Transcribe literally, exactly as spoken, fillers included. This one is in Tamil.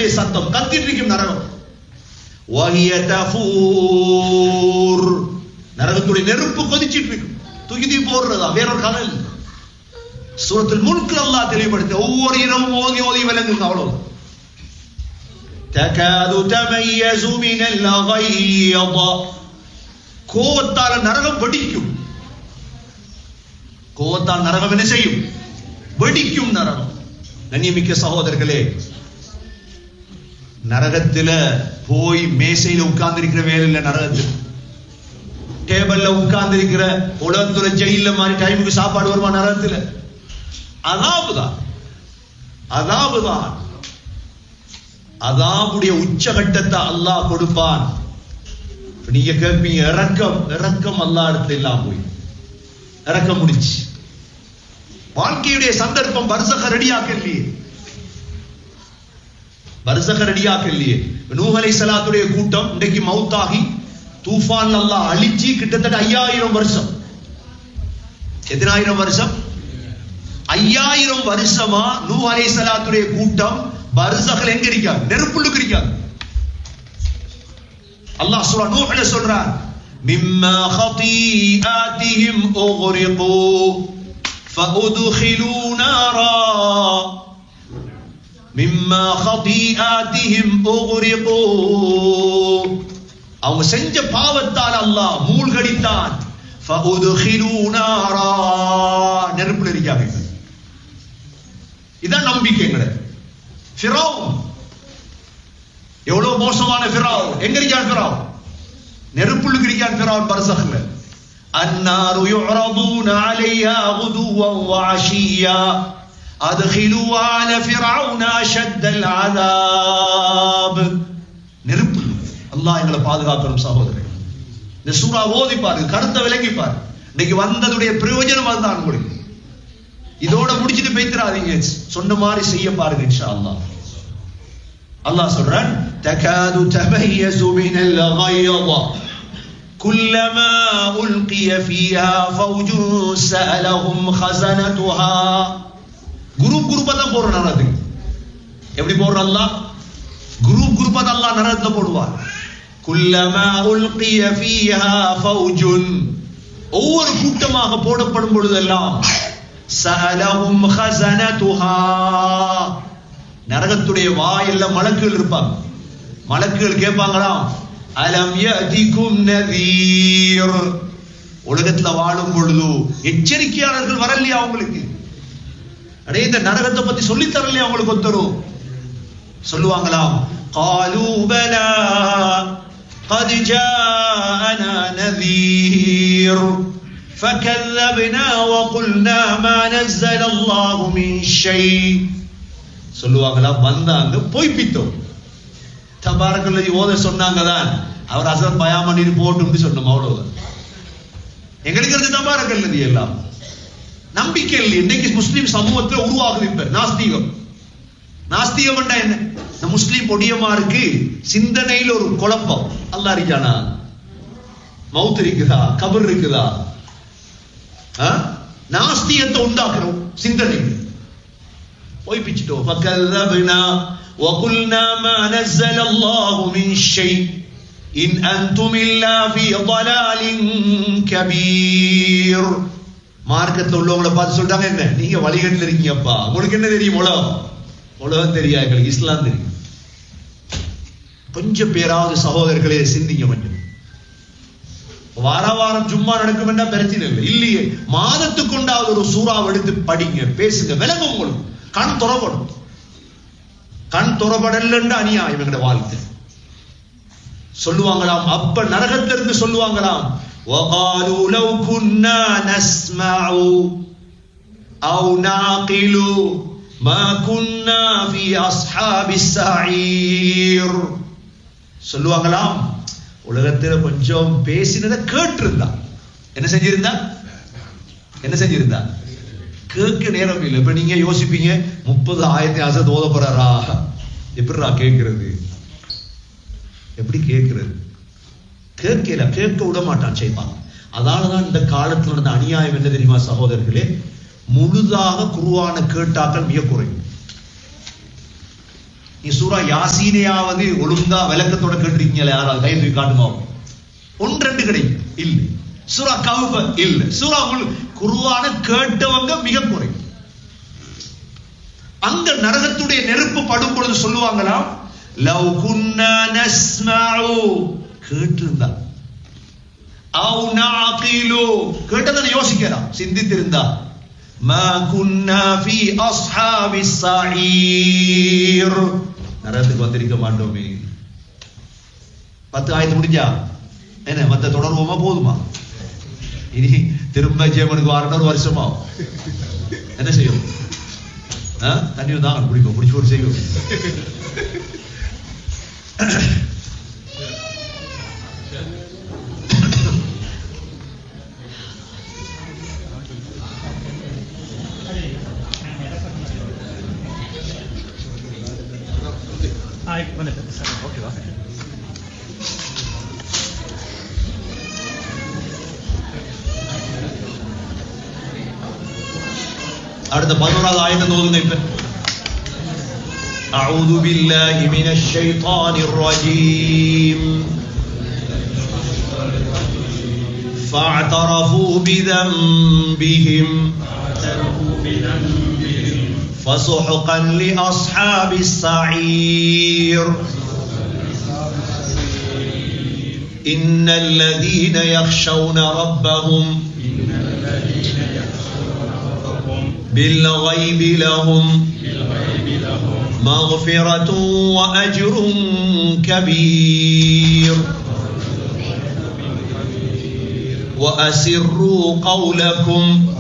நரகத்துடைய சத்தம் கத்திட்டு இருக்கும் நரகம். வஹிய தஃபூர், நரகத்துடைய நெருப்பு கொதிச்சிட்டு இருக்கும். தூக்கி போடுறதா வேறொரு கதை. சூரத்துல் முல்க்ல அல்லாஹ் தெளிவுபடுத்த ஒவ்வொரு இரவும் ஓதி ஓதி விளங்குங்க. அவ்வளவு. தகாது தமையஸு மினல் கய்யத, கோவத்தால் நரகம் வெடிக்கும். கோவத்தால் நரகம் என்ன செய்யும்? வெடிக்கும் நரகம். கண்ணியமிக்க சகோதரர்களே, நரகத்துல போய் மேசையில உட்கார்ந்து இருக்கிற வேலை இல்ல. நரகத்தில் டேபிள்ல உட்கார்ந்து இருக்கிற உலகத்துல ஜெயில மாதிரி டைமுக்கு சாப்பாடு வருமா? நரகத்துல அதாபுதான், அதாபுதான். அதாபுடைய உச்சகட்டத்தை அல்லாஹ் கொடுப்பான். நீங்க கேட்பீங்க, இறக்கம் இறக்கம் அல்லாஹ் இடத்துல இல்லாம போய் இறக்கம் முடிச்சு. வாழ்க்கையுடைய சந்தர்ப்பம் பர்சக ரெடியாக்கலையே, பர்சக ரெடியாக்கலையே. நூஹ் அலைஹிஸ்ஸலாத்துடைய கூட்டம் இன்றைக்கு மௌத்தாகி தூஃபான் அல்லாஹ் அழிச்சி கிட்டத்தட்ட ஐயாயிரம் வருஷம். எத்தனாயிரம் வருஷம்? ஐயாயிரம் வருஷமா நூஹ் அலைஹிஸ்ஸலாத்துடைய கூட்டம் பர்சகல எங்க இருக்காங்க? நெருப்புள்ளுக்கு இருக்காங்க. அல்லாஹ் சூரா நூஹ்ல சொல்றார், மிம்மா خطيئاتهم اغرقوا فادخلوا نارا மிம்மா خطيئاتهم اغرقوا, அவங்க செஞ்ச பாவத்தால் அல்லாஹ் மூழ்கடித்தான். فادخلوا نارا, நெருப்புல இருக்காங்க. இதான் நம்பிக்கைங்கட. ஃபிரௌன் எவ்வளவு மோசமான ஃபிரௌன். எங்க இருக்கான் ஃபிரௌன்? நெருப்புள்ளுக்கு இருக்கான் ஃபிரௌன் பர்சக்ல. النار يعرضون عليها غدوا وعشيا ادخلوا على فرعون اشد العذاب. நெருப்பு. அல்லாஹ் எங்களை பாதுகாக்கணும் சகோதரர்களே. இந்த சூரா ஓதி பாருங்க, கருத்தை விளங்கி பாருங்க. இன்னைக்கு வந்ததுடைய பிரயோஜனம் அதுதான் உங்களுக்கு. இதோட முடிச்சிட்டு பேய்த்திராதீங்க, சொன்ன மாதிரி செய்ய பாருங்க இன்ஷா அல்லாஹ். அல்லாஹ் சொல்றான், தகாது தமையஸு மினல் கய்யத குல்லமா உல்கிய ஃபீஹா ஃபௌஜுன் ஸஅலஹும் ஹஸனதுஹா. குரூப் குரூப்பா தான் போடுற நரகத்துக்கு. எப்படி போடுற அல்லாஹ்? குரூப் குரூப்பா தான் அல்லாஹ் நரகத்துல போடுவார். குல்லமா உல்கிய ஃபீஹா ஃபௌஜுன், ஒவ்வொரு கூட்டமாக போடப்படும் பொழுதெல்லாம் ஸஅலஹும் ஹஸனதுஹா, நரகத்துடைய வாயில்ல மலக்குகள் இருப்பாங்க. மலக்குகள் கேட்பாங்களாம், அலம் யஅதிகும் நதீர், உலகத்துல வாழும் பொழுது எச்சரிக்கையாளர்கள் வரலையா அவங்களுக்கு? அடே இந்த நரகத்தை பத்தி சொல்லி தரலையா அவங்களுக்கு ஒருத்தரும்? சொல்லுவாங்களாம், காலூ பலா قد جاءنا نذير فكذبنا وقلنا ما نزل الله من شيء. சொல்லுவாங்களா, வந்தாங்க பொய்ப்பித்தோம். தபாரக்கல்லதி ஓத சொன்னாங்க தான், அவர் அசர் பயாம நீர் போட்டு சொன்னோம், அவ்வளவு. எங்களுக்கு இருந்து தபாரக்கல்லதி எல்லாம் நம்பிக்கை இல்லை. இன்னைக்கு முஸ்லிம் சமூகத்தில் உருவாகுது இப்ப நாஸ்திகம். நாஸ்திகம் என்ன? இந்த முஸ்லிம் பொடியமாருக்கு சிந்தனையில் ஒரு குழப்பம். அல்லாஹ் இருக்கானா? மவுத் இருக்குதா? கபர் இருக்குதா? நாஸ்திகத்தை உண்டாக்குறோம் சிந்தனை. பொய்ப்பிச்சிட்டோம். ஃபகல்லப்னா வகுல்னா மா நஸல அல்லாஹு மின் ஷை இன் அன்தும் இல்லா ஃபீ ضلالின் கபீர். மார்க்கத்துல உள்ளவங்களை பார்த்து சொல்றாங்க, என்ன நீங்க வழிகட்டில் இருக்கீங்கப்பா, உங்களுக்கு என்ன தெரியும்? உலகம் உலகம் தெரியாது, எங்களுக்கு இஸ்லாம் தெரியும். கொஞ்சம் பேராவது சகோதரர்களே சிந்திங்க. கொஞ்சம் வார வாரம் சும்மா நடக்கும் என்றா பிரச்சனை இல்லை, இல்லையே மாதத்துக்கு கொண்டாவது ஒரு சூறாவை எடுத்து படிங்க, பேசுங்க, விளங்கும். உங்களுக்கு கண் துறப்படும். கண் துறப்படலன்னு அநியாயம் எங்கட வாழ்க்கை. சொல்லுவாங்களாம், அப்ப நரகத்திலிருந்து சொல்லுவாங்களாம், وقالوا لو كنا نسمع أو نعقل ما كنا في أصحاب السعير. சொல்லுவாங்களாம், உலகத்துல கொஞ்சம் பேசினதை கேட்டிருந்தா என்ன செஞ்சிருந்தா என்ன செஞ்சிருந்தா கேட்க நேரம் இல்லை. இப்ப நீங்க யோசிப்பீங்க, முப்பது ஆயிரத்தி ஆசை ஓத போறாரா, எப்படிரா கேட்கிறது? எப்படி கேட்கிறது? கேட்கல, கேட்க விட மாட்டான் செய்வாங்க. அதனாலதான் இந்த காலத்தில் நடந்த அநியாயம் என்ன தெரியுமா சகோதரர்களே? முழுதாக குர்ஆனை கேட்டாக்கள் மிக குறையும். நீ சூரா யாசீனையாவது ஒழுங்கா விளக்கத்தோட கேட்டிருக்கீங்களா? யாராவது கை தூக்கி காட்டுமா? ஒன்று ரெண்டு கிடைக்கும் இல்லை. சூரா கஹ்ஃப் இல்லை. சூரா குர்ஆனை கேட்டவங்க மிக குறை. அந்த நரகத்துடைய நெருப்பு படும் பொழுது சொல்லுவாங்களா, லவ் குன்னா நஸ்மஉ, கேட்டிருந்தா, அவ் நஅகிலு, கேட்டதை யோசிக்கலாம், சிந்தித்திருந்தா, மா குன்னா ஃபீ அஸ்ஹாபிஸ் ஸஈர், நரகத்துக்கு வந்திருக்க மாட்டோமே. பத்து ஆயத்து முடிஞ்சா என்ன மத்த தொடர்வோமா போதுமா? இனி திரும்ப ஜெயமனுக்கு வாரணும் ஒரு வருஷமா என்ன செய்யும்? தண்ணி தான் குடிப்போம், குடிச்சு ஒரு செய்யும். ஓகேவா? அடுத்த பதினோராவது ஆயத்தை ஓதுங்க இப்ப. அஊது பில்லாஹி மினஷ் ஷைத்தானிர் ரஜீம். ஃபஅதரஃபூ பிதம்பிஹிம் ஃபஸுஹ்கன் லிஅஸ்ஹாபிஸ் ஸஈர். இன்னல்லதீன யக்ஷௌன ரப்பஹும் بالغيب لهم مغفرة وأجر كبير. وأسروا قولكم